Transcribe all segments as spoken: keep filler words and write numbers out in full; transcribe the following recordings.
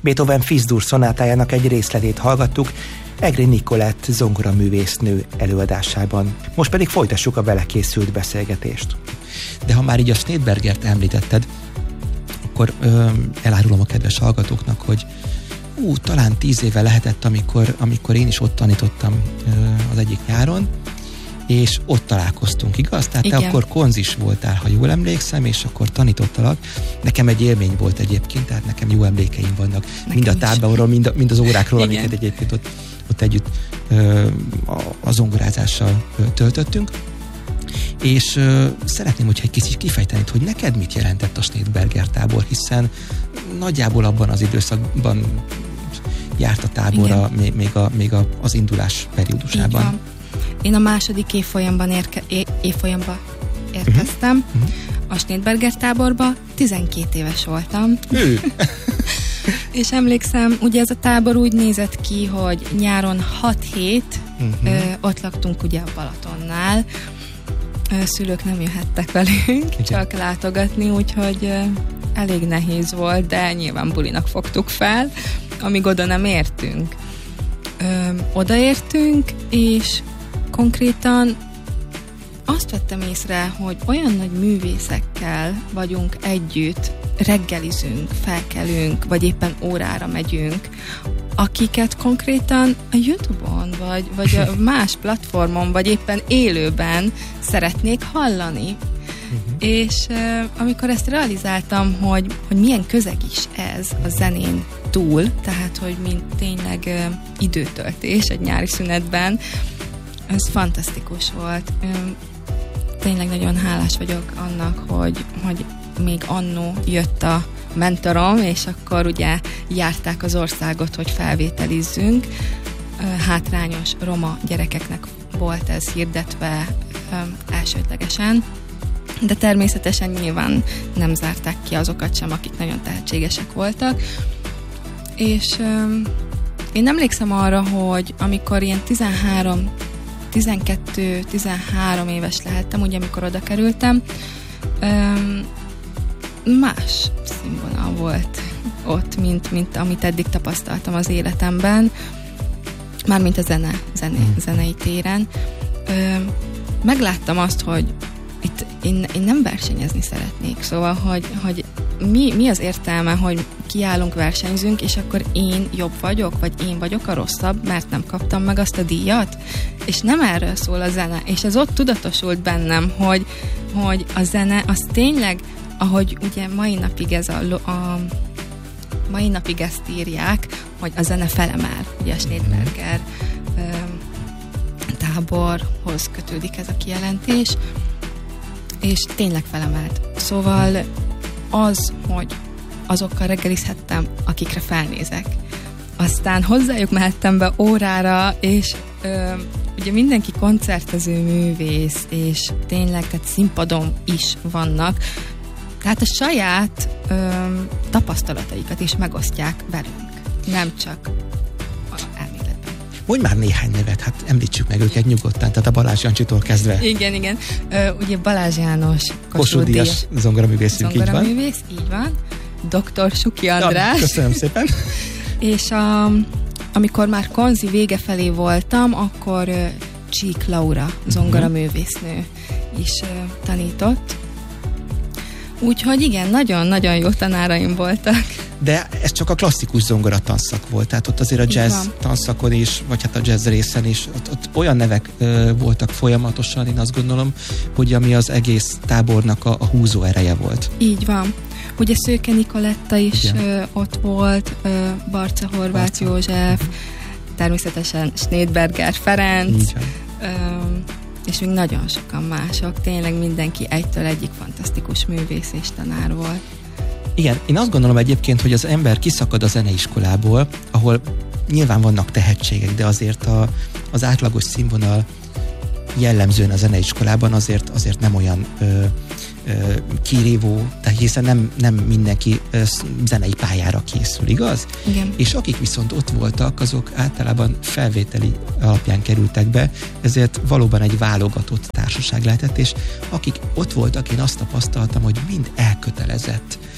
Beethoven Fis-dur szonátájának egy részletét hallgattuk Egri Nikolett zongoraművésznő előadásában. Most pedig folytassuk a vele készült beszélgetést. De ha már így a Schneidbergert említetted, akkor ö, elárulom a kedves hallgatóknak, hogy ú, talán tíz éve lehetett, amikor, amikor én is ott tanítottam ö, az egyik nyáron, és ott találkoztunk, igaz? Tehát igen. Te akkor konzis voltál, ha jól emlékszem, és akkor tanítottalak. Nekem egy élmény volt egyébként, tehát nekem jó emlékeim vannak. Nekem mind a táborról, mind, mind az órákról, igen. amiket egyébként ott, ott együtt ö, a, a zongorázással ö, töltöttünk. És ö, szeretném, hogyha egy kicsit kifejtenéd, hogy neked mit jelentett a Schneidberger tábor, hiszen nagyjából abban az időszakban járt a táborra, még, még, a, még a, az indulás periódusában. Én a második évfolyamban, érke, é, évfolyamban érkeztem uh-huh. a Schneidberger táborba, tizenkét éves voltam. És emlékszem, ugye ez a tábor úgy nézett ki, hogy nyáron hat hét uh-huh. ö, ott laktunk ugye a Balatonnál, ö, szülők nem jöhettek velünk, igen. csak látogatni, úgyhogy ö, elég nehéz volt, de nyilván bulinak fogtuk fel, amíg oda nem értünk. Ö, odaértünk, és konkrétan azt vettem észre, hogy olyan nagy művészekkel vagyunk együtt, reggelizünk, felkelünk, vagy éppen órára megyünk, akiket konkrétan a YouTube-on, vagy, vagy a más platformon, vagy éppen élőben szeretnék hallani. Uh-huh. És uh, amikor ezt realizáltam, hogy, hogy milyen közeg is ez a zenén túl, tehát, hogy mint tényleg uh, időtöltés egy nyári szünetben, ez fantasztikus volt. Tényleg nagyon hálás vagyok annak, hogy, hogy még annó jött a mentorom, és akkor ugye járták az országot, hogy felvételizzünk. Hátrányos roma gyerekeknek volt ez hirdetve elsődlegesen, de természetesen nyilván nem zárták ki azokat sem, akik nagyon tehetségesek voltak. És én emlékszem arra, hogy amikor ilyen tizenhárom tizenkettő-tizenhárom éves lehettem, ugye amikor oda kerültem, öm, más színvonal volt ott, mint, mint amit eddig tapasztaltam az életemben, mármint a zene, zene zenei téren. Öm, megláttam azt, hogy itt én, én nem versenyezni szeretnék, szóval, hogy, hogy mi, mi az értelme, hogy kiállunk, versenyzünk, és akkor én jobb vagyok, vagy én vagyok a rosszabb, mert nem kaptam meg azt a díjat, és nem erről szól a zene, és ez ott tudatosult bennem, hogy, hogy a zene az tényleg, ahogy ugye mai napig ez a, a mai napig ezt írják, hogy a zene felemel, ugye a Schneidberger ö, táborhoz kötődik ez a kijelentés, és tényleg felemelt. Szóval az, hogy azokkal reggelizhettem, akikre felnézek. Aztán hozzájuk mehettem be órára, és ö, ugye mindenki koncertező művész, és tényleg, tehát színpadon is vannak. Tehát a saját ö, tapasztalataikat is megosztják velünk. Nem csak elméletben. Mondj már néhány nevet, hát említsük meg őket nyugodtan, tehát a Balázs Jancsitól kezdve. Igen, igen. Ö, ugye Balázs János Kossuth Díjas zongoraművészünk, így van. Zongoraművész, így van. doktor Suki András. Ja, köszönöm szépen. És a, amikor már konzi vége felé voltam, akkor uh, Csík Laura zongoraművésznő is uh, tanított. Úgyhogy igen, nagyon-nagyon jó tanáraim voltak. De ez csak a klasszikus zongora tanszak volt, tehát ott azért a jazz tanszakon is, vagy hát a jazz részen is, ott, ott olyan nevek ö, voltak folyamatosan, én azt gondolom, hogy ami az egész tábornak a, a húzó ereje volt. Így van. Ugye Szőke Nikoletta is ö, ott volt, ö, Barca Horváth Barca. József, uh-huh. természetesen Schneidberger Ferenc, ö, és még nagyon sokan mások. Tényleg mindenki egytől egyik fantasztikus művész és tanár volt. Igen, én azt gondolom egyébként, hogy az ember kiszakad a zeneiskolából, ahol nyilván vannak tehetségek, de azért a, az átlagos színvonal jellemzően a zeneiskolában azért, azért nem olyan ö, ö, kirívó, tehát hiszen nem, nem mindenki ö, zenei pályára készül, igaz? Igen. És akik viszont ott voltak, azok általában felvételi alapján kerültek be, ezért valóban egy válogatott társaság lehetett, és akik ott voltak, én azt tapasztaltam, hogy mind elkötelezett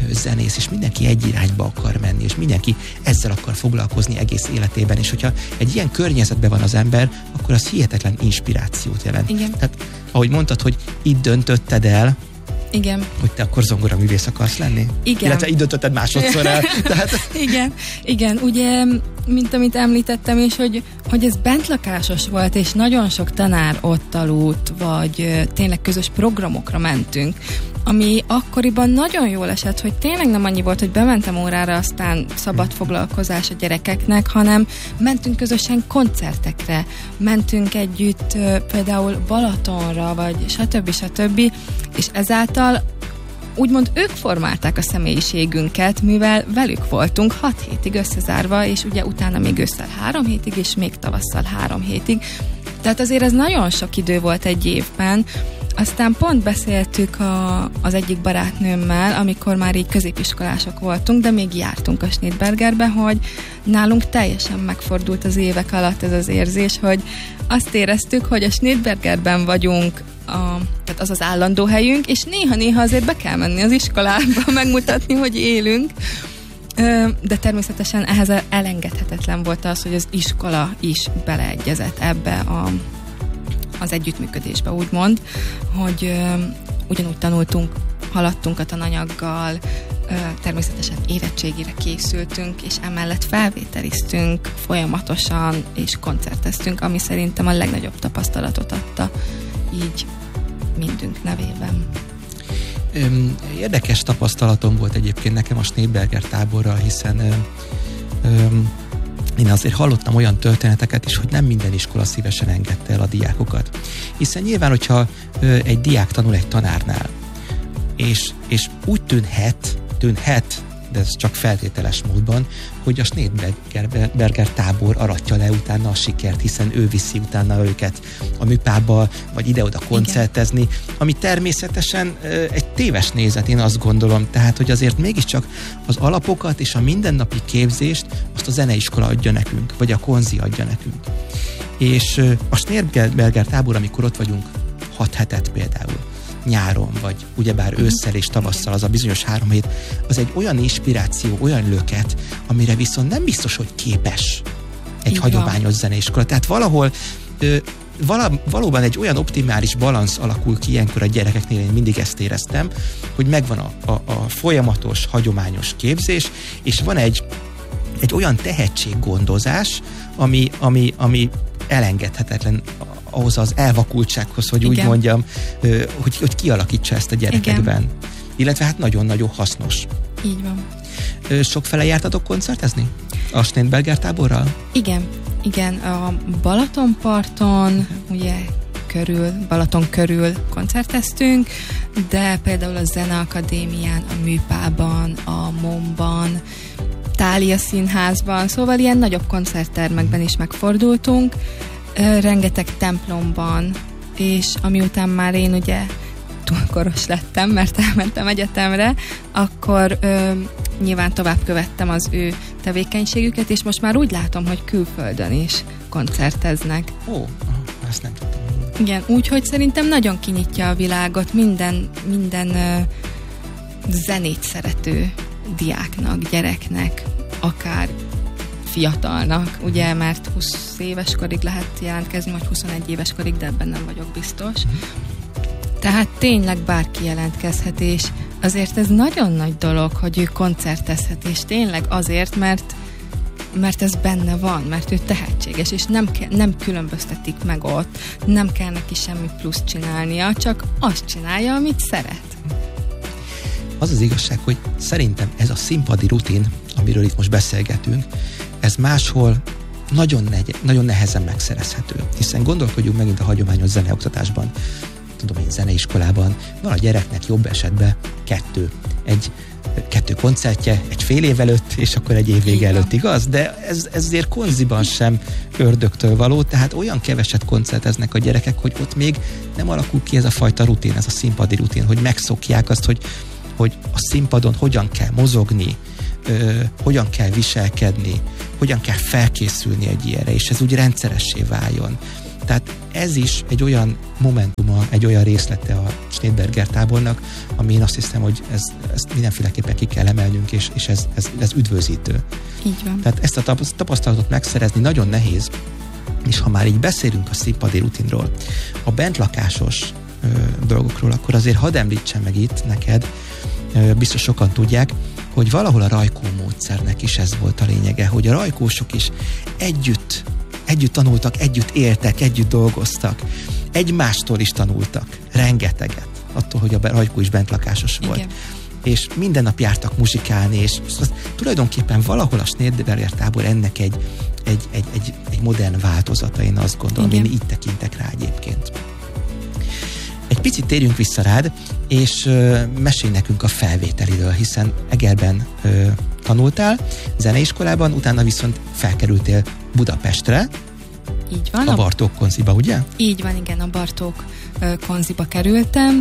zenész, és mindenki egy irányba akar menni, és mindenki ezzel akar foglalkozni egész életében, és hogyha egy ilyen környezetben van az ember, akkor az hihetetlen inspirációt jelent. Igen. Tehát, ahogy mondtad, hogy itt döntötted el, igen. hogy te akkor zongoraművész akarsz lenni? Igen. Illetve így döntötted másodszor el. Tehát... igen, igen, ugye, mint amit említettem is, hogy, hogy ez bentlakásos volt, és nagyon sok tanár ott aludt, vagy tényleg közös programokra mentünk, ami akkoriban nagyon jól esett, hogy tényleg nem annyi volt, hogy bementem órára, aztán szabad foglalkozás a gyerekeknek, hanem mentünk közösen koncertekre, mentünk együtt például Balatonra, vagy stb. stb. És ezáltal úgymond ők formálták a személyiségünket, mivel velük voltunk hat hétig összezárva, és ugye utána még ősszel három hétig, és még tavasszal három hétig. Tehát azért ez nagyon sok idő volt egy évben. Aztán pont beszéltük a, az egyik barátnőmmel, amikor már így középiskolások voltunk, de még jártunk a Schnittbergerbe, hogy nálunk teljesen megfordult az évek alatt ez az érzés, hogy azt éreztük, hogy a Schnittbergerben vagyunk, a, tehát az az állandó helyünk, és néha-néha azért be kell menni az iskolába, megmutatni, hogy élünk. De természetesen ehhez elengedhetetlen volt az, hogy az iskola is beleegyezett ebbe a az együttműködésbe, úgymond, hogy ö, ugyanúgy tanultunk, haladtunk a tananyaggal, ö, természetesen érettségire készültünk, és emellett felvételiztünk folyamatosan, és koncerteztünk, ami szerintem a legnagyobb tapasztalatot adta így mindünk nevében. Érdekes tapasztalatom volt egyébként nekem a Schneeberger táborral, hiszen ö, ö, én azért hallottam olyan történeteket is, hogy nem minden iskola szívesen engedte el a diákokat. Hiszen nyilván, hogyha ö, egy diák tanul egy tanárnál, és, és úgy tűnhet, tűnhet, de ez csak feltételes módban, hogy a Schneeberger tábor aratja le utána a sikert, hiszen ő viszi utána őket a műpába, vagy ide-oda koncertezni, igen. Ami természetesen ö, egy téves nézet, én azt gondolom, tehát, hogy azért mégiscsak az alapokat és a mindennapi képzést azt a zeneiskola adja nekünk, vagy a konzi adja nekünk. És ö, a Schneeberger tábor, amikor ott vagyunk hat hetet például, nyáron, vagy ugyebár ősszel és tavasszal, az a bizonyos három hét, az egy olyan inspiráció, olyan löket, amire viszont nem biztos, hogy képes egy így hagyományos van. Zeneiskola. Tehát valahol ö, vala, valóban egy olyan optimális balansz alakul ki ilyenkor a gyerekeknél, én mindig ezt éreztem, hogy megvan a, a, a folyamatos, hagyományos képzés, és van egy, egy olyan tehetséggondozás, ami, ami, ami elengedhetetlen ahhoz az elvakultsághoz, hogy igen. Úgy mondjam, hogy, hogy kialakítsa ezt a gyerekekben. Igen. Illetve hát nagyon-nagyon hasznos. Így van. Sokfele jártatok koncertezni? A Schneeberger táborral? Igen, igen. A Balatonparton, uh-huh. ugye körül, Balaton körül koncerteztünk, de például a Zeneakadémián, a Műpában, a Momban, Thália Színházban, szóval ilyen nagyobb koncerttermekben is megfordultunk, rengeteg templomban, és amiután már én ugye túlkoros lettem, mert elmentem egyetemre, akkor ö, nyilván tovább követtem az ő tevékenységüket, és most már úgy látom, hogy külföldön is koncerteznek. Ó, ezt nem tudtam. Igen, úgyhogy szerintem nagyon kinyitja a világot minden, minden ö, zenét szerető diáknak, gyereknek, akár fiatalnak, ugye, mert húsz éves korig lehet jelentkezni, vagy huszonegy éves korig, de ebben nem vagyok biztos. Tehát tényleg bárki jelentkezhet, és azért ez nagyon nagy dolog, hogy ő koncertezhet, és tényleg azért, mert mert ez benne van, mert ő tehetséges, és nem, ke- nem különböztetik meg ott, nem kell neki semmi plusz csinálnia, csak azt csinálja, amit szeret. Az az igazság, hogy szerintem ez a színpadi rutin, amiről itt most beszélgetünk, ez máshol nagyon, negy- nagyon nehezen megszerezhető. Hiszen gondolkodjunk megint a hagyományos zeneoktatásban, tudom én, zeneiskolában, van a gyereknek jobb esetben kettő. Egy kettő koncertje, egy fél év előtt, és akkor egy év vége előtt, igaz? De ez, ez azért konziban sem ördögtől való, tehát olyan keveset koncerteznek a gyerekek, hogy ott még nem alakul ki ez a fajta rutin, ez a színpadi rutin, hogy megszokják azt, hogy, hogy a színpadon hogyan kell mozogni, ö, hogyan kell viselkedni, hogyan kell felkészülni egy ilyenre, és ez úgy rendszeressé váljon. Tehát ez is egy olyan momentuma, egy olyan részlete a Schneidberger tábornak, ami én azt hiszem, hogy ez, ezt mindenféleképpen ki kell emelnünk, és, és ez, ez, ez üdvözítő. Így van. Tehát ezt a tapasztalatot megszerezni nagyon nehéz, és ha már így beszélünk a színpadi rutinról, a bentlakásos ö, dolgokról, akkor azért hadd említsem meg itt neked, ö, biztos sokan tudják, hogy valahol a Rajkó módszernek is ez volt a lényege, hogy a rajkósok is együtt, együtt tanultak, együtt éltek, együtt dolgoztak, egymástól is tanultak, rengeteget, attól, hogy a Rajkó is bentlakásos volt. Igen. És minden nap jártak muzsikálni, és az, tulajdonképpen valahol a Schneidberger tábor ennek egy, egy, egy, egy, egy modern változata, én azt gondolom, igen. én így tekintek rá egyébként. Egy picit térjünk vissza rád, és ö, mesélj nekünk a felvételiről, hiszen Egerben ö, tanultál, zeneiskolában, utána viszont felkerültél Budapestre, így van, a Bartók Konziba, ugye? Így van, igen, a Bartók ö, Konziba kerültem.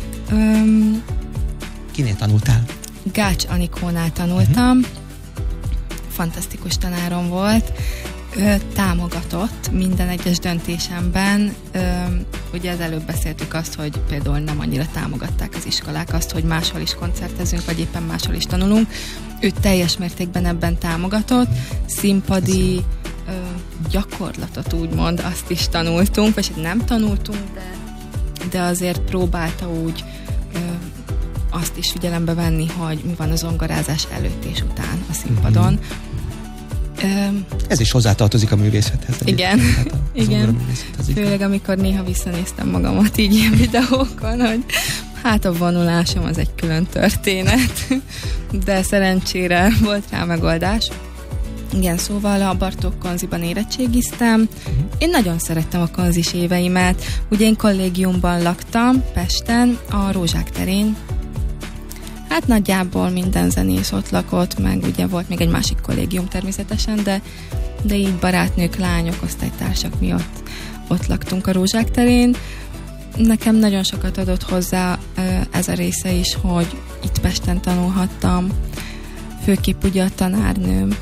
Öm, Kinél tanultál? Gács Anikónál tanultam, uh-huh. Fantasztikus tanárom volt, ő támogatott minden egyes döntésemben. Ö, ugye az előbb beszéltük azt, hogy például nem annyira támogatták az iskolák azt, hogy máshol is koncertezünk, vagy éppen máshol is tanulunk. Ő teljes mértékben ebben támogatott, színpadi ö, gyakorlatot úgymond azt is tanultunk, vagy nem tanultunk, de, de azért próbálta úgy ö, azt is figyelembe venni, hogy mi van a zongorázás előtt és után a színpadon. Mm-hmm. Ez is hozzátartozik a művészethez. Igen, hát a, igen. Főleg amikor néha visszanéztem magamat így ilyen videókon, hogy hát a vonulásom az egy külön történet, de szerencsére volt rá megoldás. Igen, szóval a Bartók Konziban érettségiztem. Uh-huh. Én nagyon szerettem a konzis éveimet. Ugye én kollégiumban laktam Pesten, a Rózsák terén. Hát nagyjából minden zenész ott lakott, meg ugye volt még egy másik kollégium természetesen, de, de így barátnők, lányok, osztálytársak mi ott, ott laktunk a Rózsák terén. Nekem nagyon sokat adott hozzá ez a része is, hogy itt Pesten tanulhattam. Főképp ugye a tanárnőm.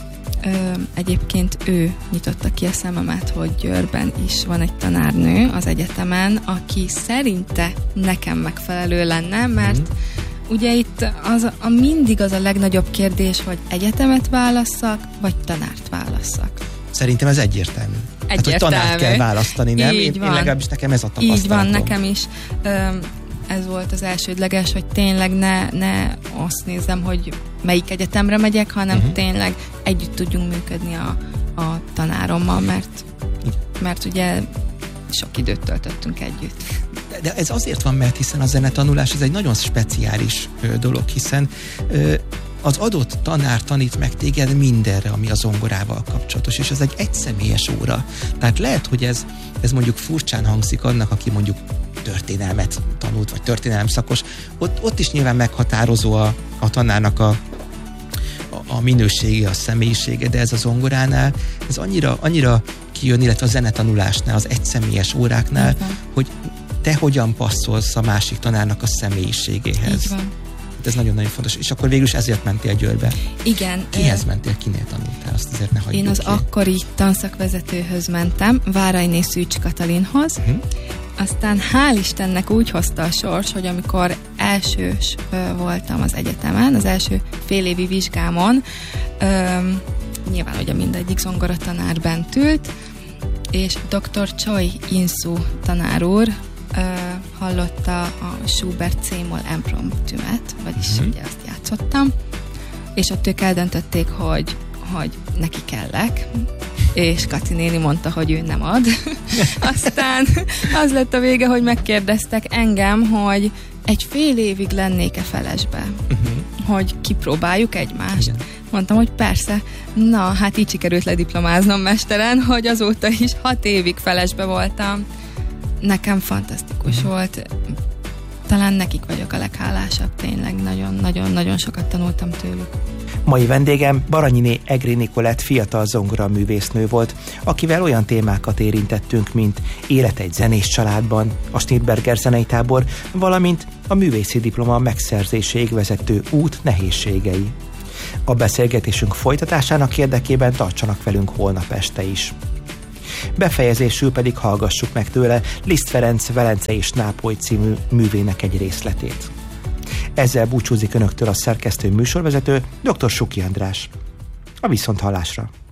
Egyébként ő nyitotta ki a szememet, hogy Győrben is van egy tanárnő az egyetemen, aki szerinte nekem megfelelő lenne, mert mm. ugye itt az a, a mindig az a legnagyobb kérdés, hogy egyetemet válasszak, vagy tanárt válasszak. Szerintem ez egyértelmű. Egyértelmű. Hát, hogy tanárt kell választani, nem? Így én, van. én legalábbis nekem ez a tapasztalatom. Így van, nekem is. Öm, ez volt az elsődleges, hogy tényleg ne, ne azt nézem, hogy melyik egyetemre megyek, hanem uh-huh. tényleg együtt tudjunk működni a, a tanárommal, mert, mert ugye sok időt töltöttünk együtt. De, de ez azért van, mert hiszen a zenetanulás ez egy nagyon speciális ö, dolog, hiszen ö, az adott tanár tanít meg téged mindenre, ami a zongorával kapcsolatos, és ez egy egyszemélyes óra. Tehát lehet, hogy ez, ez mondjuk furcsán hangzik annak, aki mondjuk történelmet tanult, vagy történelem szakos, ott, ott is nyilván meghatározó a, a tanárnak a, a, a minősége, a személyisége, de ez a zongoránál, ez annyira, annyira kijön, illetve a zenetanulásnál, az egyszemélyes óráknál, uh-huh. hogy te hogyan passzolsz a másik tanárnak a személyiségéhez. Így van. Ez nagyon-nagyon fontos. És akkor végül is ezért mentél Győrbe. Igen. Kihez mentél, kinél tanultál? Azt azért ne hagyjuk Én az ki. akkori tanszakvezetőhöz mentem, Várainé Szűcs Katalinhoz. Uh-huh. Aztán hál' Istennek úgy hozta a sors, hogy amikor elsős ö, voltam az egyetemen, az első félévi vizsgámon, ö, nyilván ugye mindegyik zongoratanár bent ült, és doktor Choi Insú tanár úr ö, hallotta a Schubert C-moll impromptümet, vagyis uh-huh. ugye azt játszottam, és ott ők eldöntötték, hogy, hogy neki kellek, és Kaci néni mondta, hogy ő nem ad. Aztán az lett a vége, hogy megkérdeztek engem, hogy egy fél évig lennék-e felesbe, uh-huh. hogy kipróbáljuk egymást. Igen. Mondtam, hogy persze. Na, hát így sikerült lediplomáznom mesteren, hogy azóta is hat évig felesbe voltam. Nekem fantasztikus uh-huh. volt. Talán nekik vagyok a leghálásabb, tényleg nagyon-nagyon-nagyon sokat tanultam tőlük. Mai vendégem Baranyiné Egri Nikolett fiatal zongoraművésznő volt, akivel olyan témákat érintettünk, mint élet egy zenés családban, a Schneidberger zenei tábor, valamint a művészi diploma megszerzéséig vezető út nehézségei. A beszélgetésünk folytatásának érdekében tartsanak velünk holnap este is. Befejezésül pedig hallgassuk meg tőle Liszt Ferenc Velence és Nápoly című művének egy részletét. Ezzel búcsúzik önöktől a szerkesztő műsorvezető, dr. Suki András. A viszonthallásra!